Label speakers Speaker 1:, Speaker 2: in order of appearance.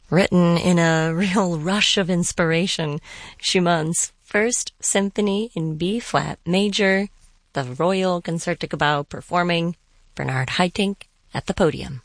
Speaker 1: Written in a real rush of inspiration, Schumann's First Symphony in B-flat major, the Royal Concertgebouw performing Bernard Haitink at the podium.